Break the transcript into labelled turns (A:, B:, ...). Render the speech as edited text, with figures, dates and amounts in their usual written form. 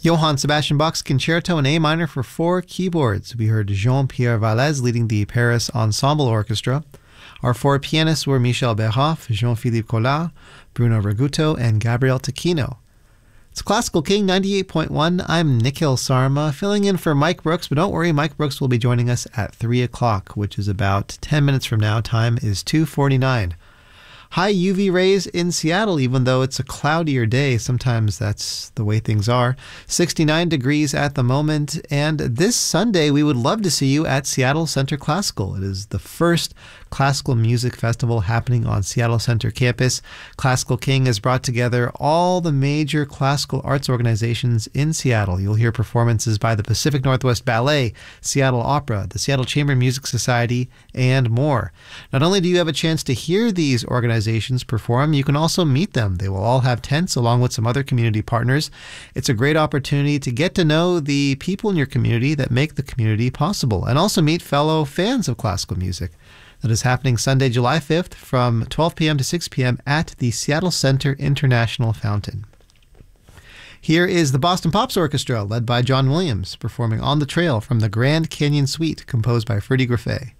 A: Johann Sebastian Bach's Concerto in A minor for 4 keyboards. We heard Jean-Pierre Vallès leading the Paris Ensemble Orchestra. Our 4 pianists were Michel Berhoff, Jean-Philippe Collard, Bruno Raguto, and Gabriel Tacchino. It's Classical King 98.1. I'm Nikhil Sarma, filling in for Mike Brooks, but don't worry, Mike Brooks will be joining us at 3 o'clock, which is about 10 minutes from now. Time is 2:49. High UV rays in Seattle, even though it's a cloudier day. Sometimes that's the way things are. 69 degrees at the moment. And this Sunday, we would love to see you at Seattle Center Classical. It is the first classical music festival happening on Seattle Center campus. Classical King has brought together all the major classical arts organizations in Seattle. You'll hear performances by the Pacific Northwest Ballet, Seattle Opera, the Seattle Chamber Music Society, and more. Not only do you have a chance to hear these organizations perform, you can also meet them. They will all have tents along with some other community partners. It's a great opportunity to get to know the people in your community that make the community possible, and also meet fellow fans of classical music. That is happening Sunday, July 5th from 12 p.m. to 6 p.m. at the Seattle Center International Fountain. Here is the Boston Pops Orchestra, led by John Williams, performing On the Trail from the Grand Canyon Suite, composed by Freddie Greffet.